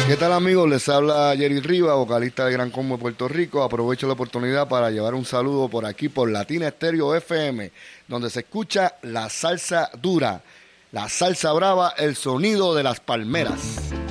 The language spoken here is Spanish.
¿Qué tal, amigos? Les habla Jerry Rivas, vocalista de Gran Combo de Puerto Rico. Aprovecho la oportunidad para llevar un saludo por aquí, por Latina Estéreo FM, donde se escucha la salsa dura, la salsa brava, el sonido de las palmeras.